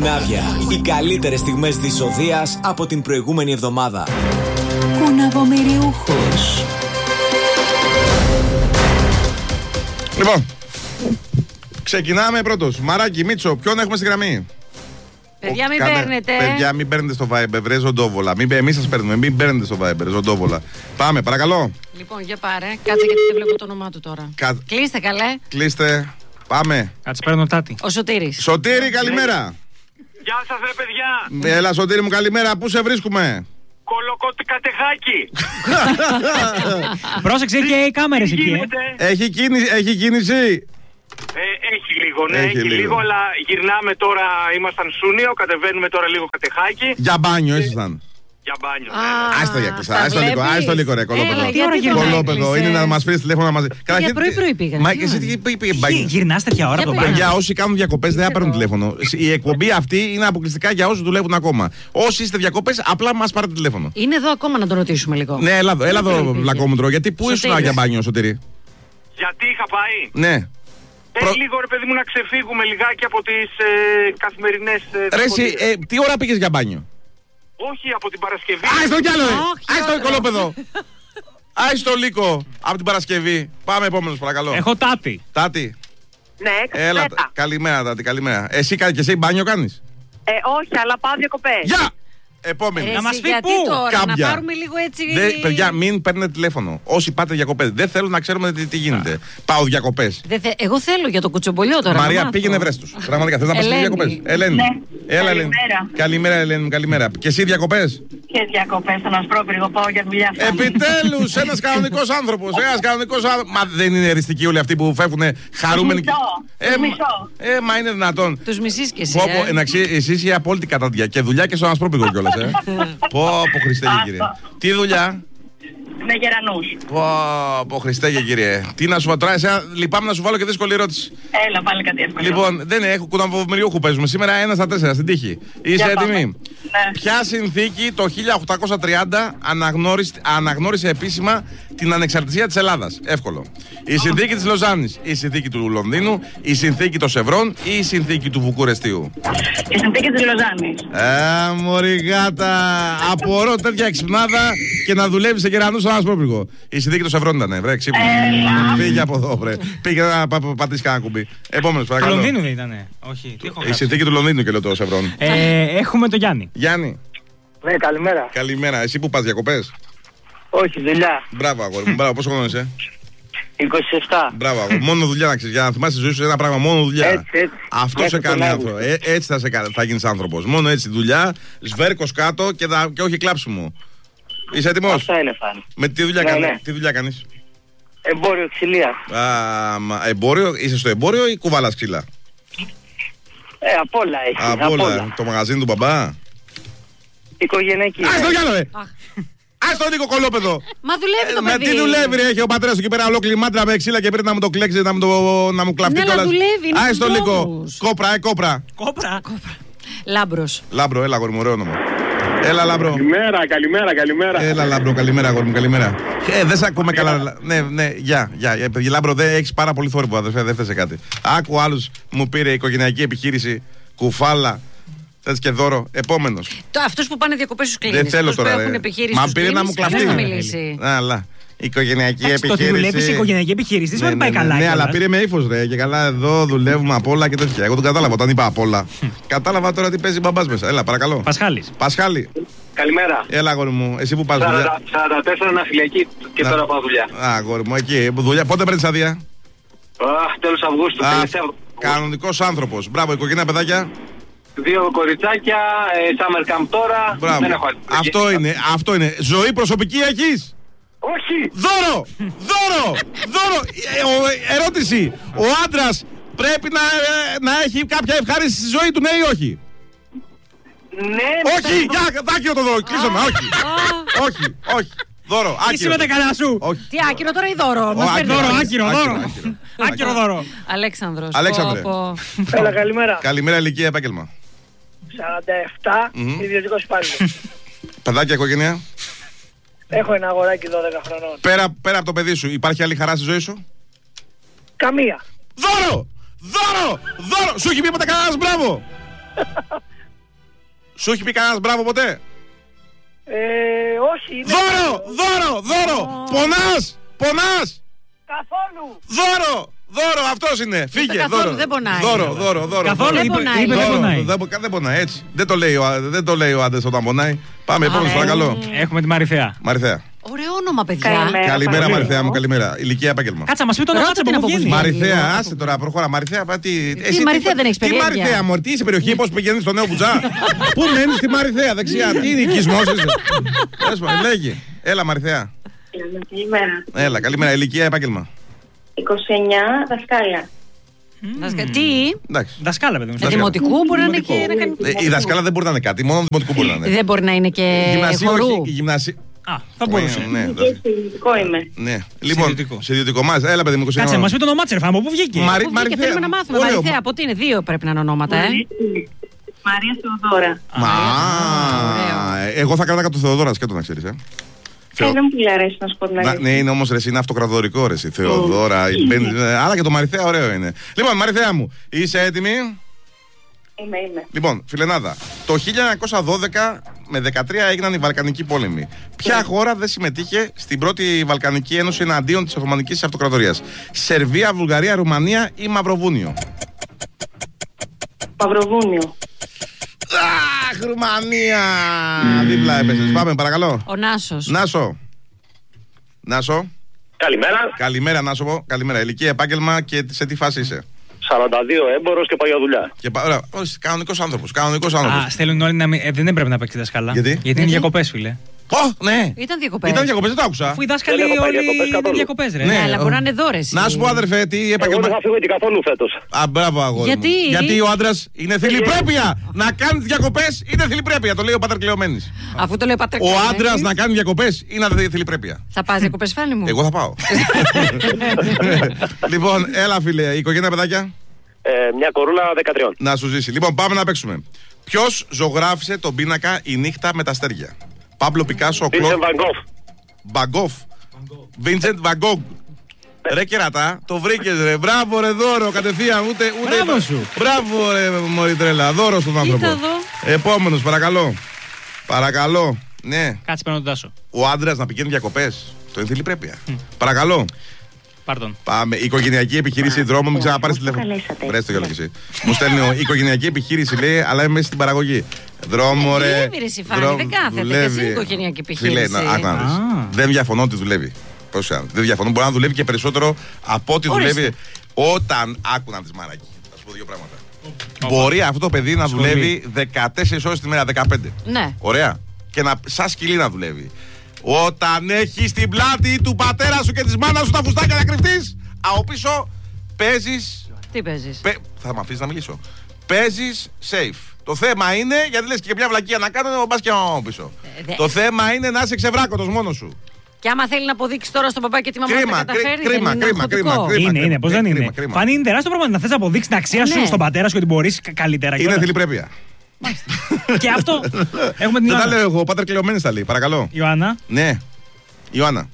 Κουνάβια. Οι καλύτερες στιγμές της Οδείας από την προηγούμενη εβδομάδα. Κουναβομυριούχος. Λοιπόν, ξεκινάμε πρώτος. Μαράκι, Μίτσο, ποιον έχουμε στη γραμμή? Παιδιά, μην παίρνετε. Παιδιά, μην παίρνετε στο Viber, βρε ζωντόβολα. Εμείς σας παίρνουμε, μην παίρνετε στο Viber, ζωντόβολα. Πάμε, παρακαλώ. Λοιπόν, για πάρε. Κάτσε γιατί δεν βλέπω το όνομά του τώρα. Κλείστε, καλέ. Κλείστε. Πάμε. Κάτσε, παίρνω Τάτη. Ο Σωτήρης. Σωτήρη, καλημέρα. Γεια σας ρε παιδιά. Έλα, Σωτήρη μου, καλημέρα. Πού σε βρίσκουμε? Κολοκοτικατεχάκι. Πρόσεξε, και οι κάμερες εκεί. Έχει κίνηση. Έχει λίγο, ναι, έχει λίγο, αλλά γυρνάμε τώρα, ήμασταν Σούνιο, κατεβαίνουμε τώρα λίγο Κατεχάκι. Για μπάνιο ήσασταν. Για μπάνιο. Άστο για κλειστά, άστο λίγο ρε κολόπεδο. Κολόπεδο είναι να μας πήρες τηλέφωνο να μας... Για πρωί πήγανε. Μα και εσύ τι πήγε μπάνιο? Γυρνάς τέτοια ώρα από το μπάνιο. Για όσοι κάνουν διακοπές δεν θα παίρνουν τηλέφωνο. Η εκπομπή αυτή είναι αποκλειστικά για όσους δουλεύουν ακόμα. Όσοι είστε διακοπές, απλά μας πάρετε τηλέφωνο. Είναι εδώ ακόμα να τον ρωτήσουμε λίγο. Ναι, έλα εδώ βλακόμουτρο. Γιατί πού ήσουν για μπάνιο, Σωτήρη? Γιατί είχα πάει? Ναι. Λίγο ρε παιδί μου να ξεφύγουμε λιγάκι από τις καθημερινές Ρε, τι ώρα πήγες για μπάνιο? Όχι, από την Παρασκευή. Άιστο κι άλλο, άιστο κολόπεδο. Άιστο λύκο από την Παρασκευή. Πάμε επόμενος παρακαλώ. Έχω Τάτη. Τάτη. Ναι, έλα, καλημέρα Τάτη, καλημέρα. Εσύ και εσύ μπάνιο κάνεις? Όχι, αλλά πάω διακοπές. Γεια! Επόμενη. Να μας πει πού τώρα, να πάρουμε λίγο έτσι. Παιδιά, μην παίρνετε τηλέφωνο. Όσοι πάτε διακοπές, δεν θέλουν να ξέρουμε τι γίνεται. Πάω διακοπές. Εγώ θέλω για το κουτσομπολιό τώρα. Μαρία, πήγαινε βρες τους. Πραγματικά, θες να πας διακοπές? Ελένη. Έλα, Ελένη. Καλημέρα, Ελένη, καλημέρα. Και εσύ διακοπές? Και διακοπές, στον Ασπρόπυργο πάω για δουλειά. Επιτέλους, ένας κανονικός άνθρωπος. Μα δεν είναι εριστικοί όλοι αυτοί που φεύγουν χαρούμενοι? Μα είναι δυνατόν? Τους μισείς και εσύ. Εσύ είσαι απόλυτη κατάντια και δουλειά και στον Ασπρόπυργο κιόλας. Πω Χριστέ και Κύριε. Τι δουλειά? Με γερανούς. Πω Χριστέ και Κύριε. Τι να σου πω τώρα, λυπάμαι να σου βάλω και δύσκολη ερώτηση. Έλα, πάλι κάτι εύκολο. Λοιπόν, δεν έχω κουναβομυριούχου παίζουμε. Σήμερα 1 στα 4 στην τύχη. Είσαι έτοιμη? Ναι. Ποια συνθήκη το 1830 αναγνώρισε επίσημα την ανεξαρτησία της Ελλάδας? Εύκολο. Η συνθήκη της Λοζάνης, η συνθήκη του Λονδίνου, η συνθήκη των Σευρών ή η συνθήκη του Βουκουρεστίου? Η συνθήκη της Λοζάνης. Μωρή γάτα. Απορώ τέτοια εξυπνάδα και να δουλεύει σε κερανού στον Ασπρόπυργο. Η συνθήκη των Σευρών ήταν, βρε, ξύπνησε. Φύγε από εδώ, βρε. Πήγε να πατήσει κανένα κουμπί. Επόμενος, παρακαλώ. Του Λονδίνου δεν ήτανε? Όχι. Η συνθήκη του Λονδίνου και λέω των Σευρών. Έχουμε το Γιάννη. Γιάννη. Ναι, καλημέρα. Καλημέρα. Εσύ που πας διακοπές? Όχι, δουλειά. Μπράβο, αγόρι μου. Μπράβο, πόσο χρόνο είσαι? 27. Μπράβο, αγόρι. Μόνο δουλειά να ξέρεις. Για να θυμάσαι τη ζωή σου ένα πράγμα. Μόνο δουλειά. Έτσι. Αυτό σε κάνει άνθρωπο. Έτσι θα γίνεις άνθρωπος. Μόνο έτσι. Δουλειά, σβέρκος κάτω και όχι κλάψιμο. Είσαι έτοιμος? Αυτά είναι φαν. Με τι δουλειά κάνεις? Τι δουλειά κάνεις? Εμπόριο, ξυλία. Εμπόριο, είσαι στο εμπόριο ή κουβάλας ξύλα? Απ' όλα έχει. Απ' όλα. Το μαγαζίνι του μπαμπά? Οικογενειακή. Ας το γιάλο, Ας το Νίκο κολόπεδο. Μα δουλεύει το παιδί. Με τι δουλεύει, ρε, έχει ο πατέρας του εκεί πέρα ολόκληρη μάντρα με ξύλα και πρέπει να μου το κλέξει, να μου κλαφτεί κιόλας. Ναι, δουλεύει, είναι Ας το Νίκο. Κόπρα, κόπρα. Λάμπρος. Λάμπρο, έλα αγόρι μου, ωραίο όνομα. Έλα Λάμπρο. Καλημέρα. Έλα Λάμπρο, καλημέρα αγόρι μου, καλημέρα. Δεν σε ακούμε καλά. Ναι, γεια. Λάμπρο, δεν έχεις πάρα πολύ θόρυβο, αδερφέ, δεν θες κάτι. Άκου άλλους, μου πήρε οικογενειακή επιχείρηση, κουφάλα. Θες και δώρο, επόμενος. Αυτούς που πάνε διακοπές στους κλίνες. Δεν θέλω τώρα. Μα πήρε να μου κλαφτεί. Αλλά. Οικογενειακή επιχείρηση. Το ότι δουλεύει σε οικογενειακή επιχείρηση δεν σημαίνει πάει καλά. Ναι, αλλά πήρε με ύφος ρε. Και καλά, εδώ δουλεύουμε απ' όλα και τέτοια. Εγώ τον κατάλαβα όταν είπα απ' όλα. Κατάλαβα τώρα τι παίζει μπαμπάς μέσα. Έλα, παρακαλώ. Πασχάλη. Καλημέρα. Έλα, αγόρι μου, εσύ που πας δουλειά? 44 Ναυτιλιακή και τώρα πάω δουλειά. Αγόρι μου, εκεί. Δουλειά, πότε παίρνεις άδεια? Τέλος Αυγούστου. Κανονικός άνθρωπος. Μπράβο, οικογένεια, παιδάκια. 2 κοριτσάκια, summer camp τώρα. Μπράβο. Δεν έχω άλλη. Αυτό είναι. Ζωή προσωπική έχεις? Όχι. Δώρο. Ερώτηση. Ο άντρας πρέπει να έχει κάποια ευχάριση στη ζωή του, ναι ή όχι? Ναι. Όχι, για δάκρυο το δώρο. Κλείσαμε. Όχι. Δώρο, άκυρο. Είσαι με τα καλά σου. Τι άκυρο τώρα ή δώρο? Άκυρο δώρο. Αλέξανδρος. Αλέξανδρε. Έλα, καλημέρα. Καλημέρα, ηλικία, επάγγελμα. 47, ιδιωτικός υπάλληλος. Παιδάκια, οικογένεια. Έχω ένα αγοράκι 12 χρονών. Πέρα από το παιδί σου, υπάρχει άλλη χαρά στη ζωή σου? Καμία. Δώρο! Σου έχει πει ποτέ κανένας μπράβο? Σου έχει πει κανένας μπράβο ποτέ? Όχι. Δώρο! Πονάς! Καθόλου. Δώρο, αυτός είναι. Φύγε, καθόλου δεν πονάει. Δώρο. Καθόλου δεν πονάει. είπε δεν πονάει. Δεν πονάει, έτσι. Δεν το λέει ο άντρας όταν πονάει. Πάμε, επόμενος παρακαλώ. Έχουμε τη Μαριθέα. Μαριθέα. Ωραίο όνομα, παιδιά. Καλημέρα, Μαριθέα μου, καλημέρα. Ηλικία, επάγγελμα. Κάτσα, μας πει το όνομα της από πού βγαίνει. Μαριθέα, άσε τώρα, προχώρα. Μαριθέα, Τι Μαριθέα δεν έχεις περιέργεια? Τι Μαριθέα, μωρή, τι είσαι περιοχή, πώς πηγαίνεις στο Νέο Μπουτζά? Πού μένεις στη Μαριθέα, δεξιά, τι είναι οικισμός είσαι? Λέγει. Έλα, Μαριθέα. Καλημέρα. Έλα, καλημέρα. Ηλικία, επάγγελμα. 29, δασκάλα. Τι? Δασκάλα, παιδί μου. Δημοτικού μπορεί να είναι και να κάνει. Η δασκάλα δεν μπορεί να είναι κάτι, μόνο δημοτικού μπορεί να είναι. Δεν μπορεί να είναι και χορού. Γυμνασίου. Α, θα μπορούσε. Και στο ιδιωτικό είμαι. Ναι. Λοιπόν, σε ιδιωτικό μάλιστα. Έλα, παιδί μου, 29. Κάτσε, μας πει το όνομά της, ρε φάμα, πού βγήκε. Και θέλουμε να μάθουμε. Μαριθέα, από τι είναι? 2 πρέπει να είναι ονόματα, Μαρία Θεοδώρα. Εγώ θα κρατάω το Θεοδόρα, σκέτο να ξέρεις. Δεν μου πολύ αρέσει να σου πω την αλήθεια. Ναι, είναι όμως ρε, είναι αυτοκρατορικό ρε, Θεοδόρα. Αλλά και το Μαριθέα ωραίο είναι. Λοιπόν, Μαριθέα μου, είσαι έτοιμη? Είμαι. Λοιπόν, φιλενάδα, το 1912 με 13 έγιναν οι Βαλκανικοί πόλεμοι. Ποια χώρα δεν συμμετείχε στην πρώτη Βαλκανική Ένωση εναντίον της Οθωμανικής Αυτοκρατορίας? Σερβία, Βουλγαρία, Ρουμανία ή Μαυροβούνιο? Μαυροβούνιο. Αχ, Ρουμανία! Δίπλα έπεσες. Πάμε, παρακαλώ. Ο Νάσος. Νάσο. Καλημέρα, Νάσο. Καλημέρα. Ηλικία, επάγγελμα και σε τι φάση είσαι? 42, έμπορος και πάει για δουλειά. Κανονικός άνθρωπος. Στέλνουν όλοι να μην. Δεν έπρεπε να παίξει δασκάλα. Γιατί είναι διακοπές, φίλε. Ναι. Ήταν διακοπές, δεν το άκουσα. Αφού οι δάσκαλοι όλοι είναι διακοπές, ρε. Ναι, αλλά μπορεί να είναι δώρες. Να σου πω, αδερφέ, τι επάγγελμα. Εγώ δεν θα φύγω και καθόλου φέτος. Α, μπράβο, αγόρι μου. Γιατί ο άντρας είναι θηλυπρέπεια. Να κάνει διακοπές είναι θηλυπρέπεια. Το λέει ο Πάτερ Κλεωμένης. Αφού το λέει ο Πάτερ Ο άντρας να κάνει διακοπές είναι θηλυπρέπεια. Θα πας διακοπές, Φάνη μου? Εγώ θα πάω. Λοιπόν, έλα, φίλε, η οικογένεια, παιδάκια. Μια κορούλα 13. Να σου ζήσει. Λοιπόν, πάμε να παίξουμε. Ποιος ζωγράφισε τον πίνακα «Η νύχτα με τα αστέρια»? Παύλο Πικάσο, Βίνσεντ Βαν Γκόγκ. Μπαγκόφ. Βίνσεντ Βαν Γκόγκ. Ρε κερατά, το βρήκες ρε. Μπράβο ρε, δώρο, κατευθείαν, ούτε. Μπράβο σου. Μπράβο ρε, μωρή τρέλα, δώρο στον άνθρωπο. Επόμενος, παρακαλώ. Ναι. Κάτσε πάνω τον Τάσο. Ο άντρας να πηγαίνει διακοπές. Το είναι θηλυπρέπεια. Παρακαλώ. Πάρτον. Πάμε. Η οικογενειακή επιχείρηση δρόμο, μην ξαναπάρεις τηλέφωνο. Βρες το κι άλλο κι εσύ. Μου στέλνει η οικογενειακή επιχείρηση, λέει, αλλά είμαι μέσα στην παραγωγή. Δρόμο, ρε. Δουλεύει, ρε Σιφάνη, δεν κάθεται. Και εσύ η οικογενειακή επιχείρηση. Δεν διαφωνώ ότι δουλεύει. Δεν διαφωνώ, μπορεί να δουλεύει και περισσότερο από ό,τι δουλεύει όταν άκουνα τη μαράκι. Θα σου πω δύο πράγματα. Μπορεί αυτό το παιδί να δουλεύει 14 ώρες τη μέρα, 15. Ναι. Ωραία. Και σαν σκυλί να δουλεύει. Όταν έχεις στην πλάτη του πατέρα σου και της μάνας σου τα φουστάκια να κρυφτείς, από πίσω παίζεις. Τι παίζεις? Θα με αφήσεις να μιλήσω. Παίζεις safe. Το θέμα είναι, γιατί λες και μια βλακεία να κάνω, πας και από πίσω. Το θέμα είναι να είσαι ξεβράκωτος μόνος σου. Και άμα θέλει να αποδείξει τώρα στον παπά και τη μαμά να καταφέρει. Κρίμα. Είναι, πώς δεν είναι. Φάνη, είναι τεράστιο πρόβλημα να θες να αποδείξεις την αξία σου στον πατέρα σου ότι μπορείς καλύτερα. Είναι θηλυπρέπεια. Και αυτό. Έχουμε την δεν τα λέω εγώ, ο Πάτερ Κλεωμένης τα λέει. Παρακαλώ. Ιωάννα. Ναι. Ιωάννα.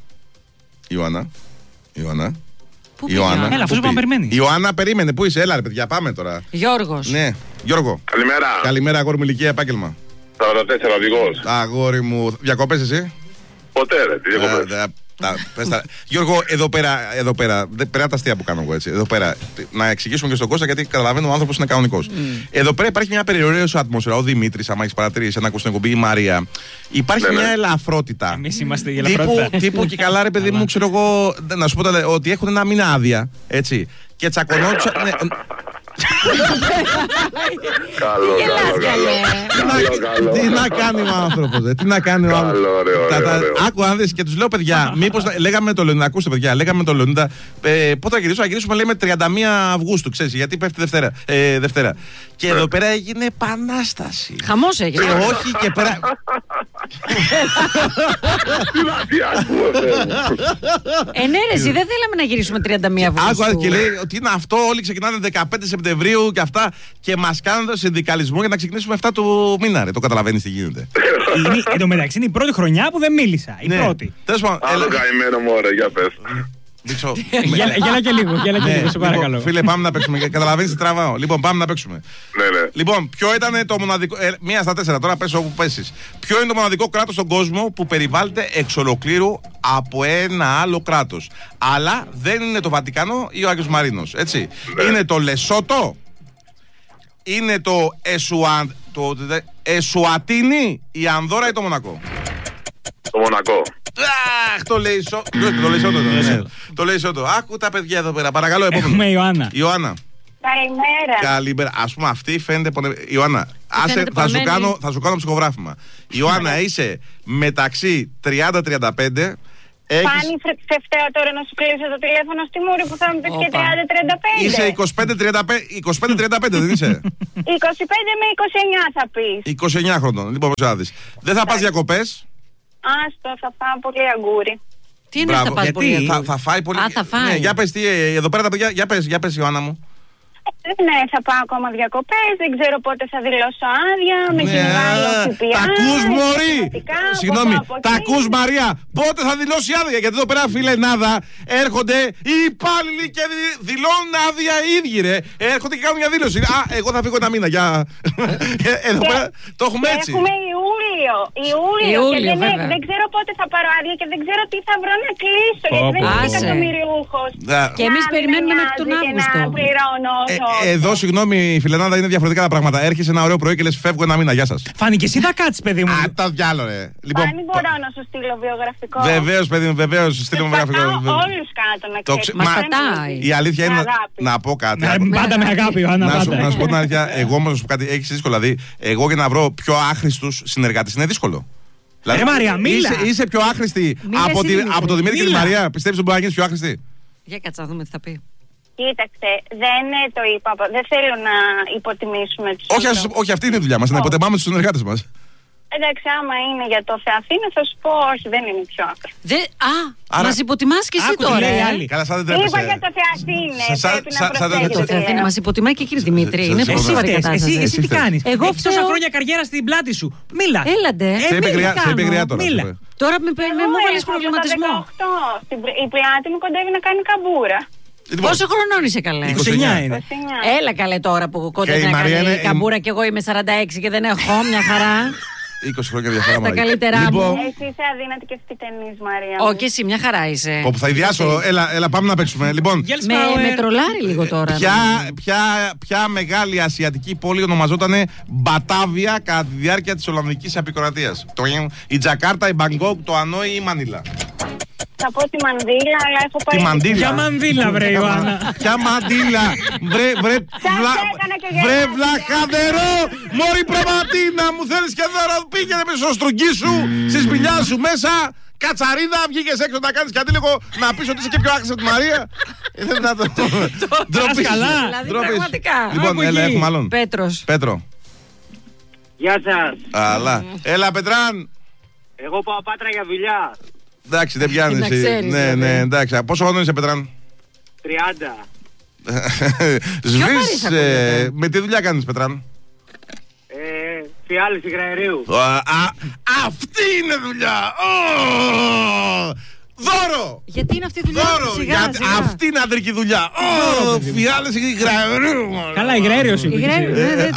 Έλα, αφού σου πάμε περιμένει. Ιωάννα, περίμενε. Πού είσαι, έλα ρε παιδιά, πάμε τώρα. Γιώργος. Ναι, Γιώργο. Καλημέρα, αγόρι μου, ηλικία, επάγγελμα. 44, οδηγός. Αγόρι μου, διακοπές εσύ? Ποτέ ρε, τι διακοπές. Γιώργο, εδώ πέρα, πέρα τα αστεία που κάνω εγώ έτσι. Εδώ πέρα, να εξηγήσουμε και στον Κώστα γιατί καταλαβαίνω ο άνθρωπος είναι κανονικός. Εδώ πέρα υπάρχει μια περιορίωση ατμόσφαιρα. Ο Δημήτρης, άμα έχεις παρατηρήσει, ένα ακούσει την εκπομπή, η Μαρία. Υπάρχει μια ελαφρότητα. Εμείς είμαστε η ελαφρότητα. Τύπου και καλά, ρε παιδί μου, ξέρω εγώ, να σου πω ότι έχουν ένα μήνα άδεια. Έτσι. Και τσακωνόντουσαν. Καλό. Τι να κάνει ο άνθρωπος, τι να κάνει ο άνθρωπος. Άκου αν δεις και τους λέω παιδιά, μήπως λέγαμε με τον Λεωνίδα, ακούστε παιδιά, λέγαμε με τον Λεωνίδα, πότε θα γυρίσουμε, λέμε 31 Αυγούστου, ξέρεις, γιατί πέφτει Δευτέρα. Και εδώ πέρα έγινε επανάσταση. Χαμός έγινε. Και όχι και πέρα. Ναι ρε, εσύ δεν θέλαμε να γυρίσουμε 31 Αυγούστου. Άκου και λέει ότι είναι αυτό, όλοι ξεκινάνε 15 Σεπτεμβρίου και αυτά και μας κάνουν το συνδικαλισμό για να ξεκινήσουμε 7 του μήνα. Ρε, το καταλαβαίνεις τι γίνεται. Εν τω μεταξύ είναι η πρώτη χρονιά που δεν μίλησα. Η πρώτη. Τέλος πάντων. Άλλο καημένο μου, ωραία, για πες. Γέλα και λίγο, σε παρακαλώ. Φίλε, πάμε να παίξουμε. Καταλαβαίνεις τι τραβάω. Λοιπόν, πάμε να παίξουμε. Ναι. Λοιπόν, ποιο ήταν το μοναδικό. 1 στα 4, τώρα πες όπου πέσεις. Ποιο είναι το μοναδικό κράτος στον κόσμο που περιβάλλεται εξ ολοκλήρου από ένα άλλο κράτος? Αλλά δεν είναι το Βατικανό ή ο Άγιος Μαρίνος. Έτσι. Ναι. Είναι το Λεσότο, είναι το Εσουατίνι, η Ανδόρα ή το Μονακό? Το Μονακό. Αχ, το Λεσότο. Άκου τα παιδιά εδώ πέρα. Παρακαλώ, επόμενο. Έχουμε Ιωάννα. Ιωάννα. Καλημέρα. Ας πούμε, αυτή φαίνεται. Ιωάννα, θα σου κάνω ψυχογράφημα. Ιωάννα, είσαι μεταξύ 30-35. Πάνει φρευτέα τώρα να σου κλείσω το τηλέφωνο στη Μούρη που θα μου πεις και 30-35. Είσαι 25-35, δεν είσαι? 25 με 29 θα πεις. 29 χρονών. Λοιπόν, πώς θα δεις. Δεν θα πας διακοπές? Άστο, θα πάω πολύ αγκούρι. Τι είναι θα πας πολύ αγκούρι? Θα φάει πολύ. Θα φάει. Ναι, για πες, εδώ πέρα τα παιδιά, για πες Ιωάννα μου. Ναι, θα πάω ακόμα διακοπές, δεν ξέρω πότε θα δηλώσω άδεια, με κοινωνικό ΦΠΑ. Τα ακούς, μωρή! Συγγνώμη, τα ακούς, Μαρία! Πότε θα δηλώσει άδεια? Γιατί εδώ πέρα, φίλε Νάδα, έρχονται οι υπάλληλοι και δηλώνουν άδεια οι ίδιοι, ρε. Έρχονται και κάνουν μια δήλωση. Α, εγώ θα φύγω 1 μήνα για. Εδώ πέρα το έχουμε έτσι. Έχουμε Ιούλιο. Και δεν ξέρω πότε θα πάρω άδεια και δεν ξέρω τι θα βρω να κλείσω. Γιατί δεν είμαι εκατομμυριούχος. Και εμείς περιμένουμε μέχρι τον Αύγουστο. Εδώ, συγγνώμη, φιλενάδα, είναι διαφορετικά τα πράγματα. Έρχεσαι ένα ωραίο πρωί και λες φεύγω 1 μήνα, γεια σας. Φάνη, και εσύ θα κάτσεις, παιδί μου. Α, τα διάλο, ρε. Λοιπόν, Φάνη, μπορώ να σου στείλω βιογραφικό? Βεβαίως, παιδί μου, βεβαίως. Στείλω βιογραφικό. Όλους κάτω να ξέρεις. Μας πατάει. Η αλήθεια είναι να πω κάτι. Πάντα με αγάπη, Ιωάννα. Να σου πω την αλήθεια, εγώ όμως να σου πω κάτι, έχεις δύσκολο. Δηλαδή, εγώ για να βρω πιο άχρηστους συνεργάτες είναι δύσκολο. Ρε Μαρία, μίλα. Είσαι πιο άχρηστη από τον Δημήτρη και τη Μαρία? Πιστεύεις ότι μπορεί να γίνεις πιο άχρηστη? Για κάτσα να δούμε τι θα πει. Κοίταξε, δεν το είπα, δεν θέλω να υποτιμήσουμε τους. Όχι, αυτή είναι η δουλειά μας, να υποτιμάμε τους συνεργάτες μας. Εντάξει, άμα είναι για το Θεαθήνα θα σου πω όχι, δεν είναι πιο άκρη. Μας υποτιμάς και εσύ τώρα. Καλά, σαν δεν τρέπεσαι. Είπα για το Θεαθήνα, πρέπει να προσέχεις. Το Θεαθήνα μας υποτιμάει και κύριε Δημήτρη. Είναι πολύ σοβαρή κατάσταση. Εσύ τι κάνεις? Εγώ τόσα χρόνια καριέρα στην πλάτη σου. Μίλα. Έλαντε. Σε είπε γριά τώρα. Τώρα με μου βάλεις προβληματισμό. Η πλάτη μου κοντεύει να κάνει καμπούρα. Πόσο χρονών είσαι, καλέ? 29 είναι. Έλα, καλέ, τώρα που κοντεύει να κάνει καμπούρα και εγώ είμαι 46 και δεν έχω μια χαρά. 20 χρόνια διαφορά. Στα καλύτερά μου. Εσύ είσαι αδύνατη και φτητενής, Μαρία. Όχι, εσύ μια χαρά είσαι. Όπου θα ιδιάσω, έλα πάμε να παίξουμε. Λοιπόν, με τρολάρει λίγο τώρα. Ποια μεγάλη ασιατική πόλη ονομαζότανε Μπατάβια κατά τη διάρκεια της Ολλανδικής Επικρατείας? Η Τζακάρτα, η Μπαγκόκ, το Ανόη ή η Μανίλα? Θα πω τη Μανδύλα, αλλά έχω πάει. Τη Μανδύλα. Ποια Μανδύλα, βρε Ιωάννα? Ποια Μανδύλα? Βρε βλαχαδερό! Μωρή προβατίνα μου, θέλεις και δώρο? Πήγαινε πίσω στο στρογγί σου, στη σπηλιά σου μέσα. Κατσαρίδα, βγήκες έξω να κάνεις κάτι λίγο, να πεις ότι είσαι και πιο άξιος από τη Μαρία. Δεν θα το. Ντροπή. Δηλαδή πραγματικά. Λοιπόν, έλα, έχουμε άλλον. Πέτρο. Γεια σας. Αλλά. Έλα, Πετράν. Εγώ πάω Πάτρα για δουλειά. Εντάξει, δεν πιάνεις. Ναι, εντάξει. Πόσο χρόνο είσαι, Πετράν? 30. Σβήσεις. Με τι δουλειά κάνεις, Πετράν? Φιάλης υγραερίου. Αυτή είναι δουλειά. Δώρο! Γιατί είναι αυτή η δουλειά? Αυτή είναι ανδρική δουλειά. Φιάλες υγραερίου. Καλά, υγραέριος είναι.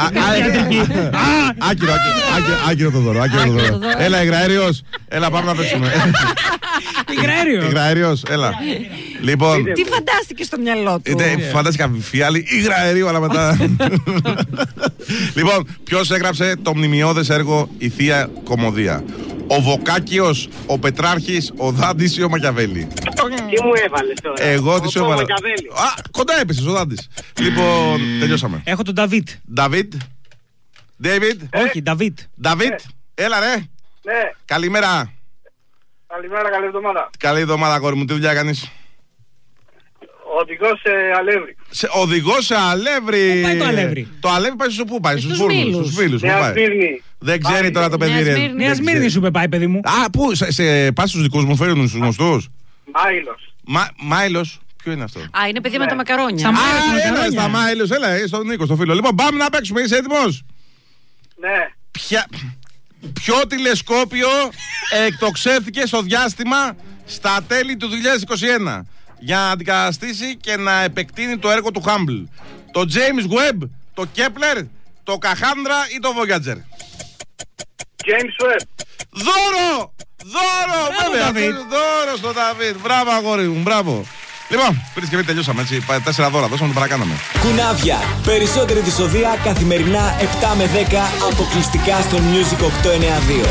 Άκυρο το δώρο. Έλα, υγραέριος. Έλα, πάμε να παίξουμε. Υγραέριος, έλα. Λοιπόν. Τι φαντάστηκε στο μυαλό του? Φαντάστηκα φιάλη υγραερίου, αλλά μετά. Λοιπόν, ποιος έγραψε το μνημειώδες έργο «Η Θεία Κωμωδία»? Ο Βοκάκιος, ο Πετράρχης, ο Δάντης ή ο Μακιαβέλη? Τι μου έβαλες τώρα? Εγώ τι σου έβαλα. Κοντά έπεσες, ο Δάντης. Λοιπόν, τελειώσαμε. Έχω τον Νταβίτ. Νταβίτ. Όχι, Νταβίτ. Νταβίτ, έλα ρε. Ναι. Καλημέρα. Καλημέρα, καλή εβδομάδα. Καλή εβδομάδα, κόρη μου. Τι δουλειά κάνεις? Οδηγός σε Αλεύρι. Οδηγός σε Αλεύρι. Πού πάει το Αλεύρι? Το Αλεύρι πάει πού πάει? Στους φίλους. Νέα Σμύρνη. Δεν ξέρει τώρα το παιδί. Νέα Σμύρνη σου πάει, παιδί μου. Πού? Πας στους δικούς μου, φέρνουν στους γνωστούς. Μάιλος. Ποιο είναι αυτό? Είναι παιδί με τα μακαρόνια. Έλα στα Μάιλος, έλα στον Νίκο, στο φίλο. Λοιπόν, πάμε να παίξουμε, είσαι έτοιμος? Ναι. Ποιο τηλεσκόπιο εκτοξεύθηκε στο διάστημα στα τέλη του 2021? για να αντικαταστήσει και να επεκτείνει το έργο του Χάμπλ. Το James Webb, το Kepler, το Cassandra ή το Voyager? James Webb. Δώρο! Βέβαια! Δώρο στο Δαβίδ. Μπράβο, αγόρι μου, μπράβο. Λοιπόν, πριν και τελειώσαμε έτσι. 4 δώρα, δώσαμε, το παρακάναμε. Κουνάβια. Περισσότερη δυσοδεία καθημερινά 7 με 10 αποκλειστικά στο Music 892.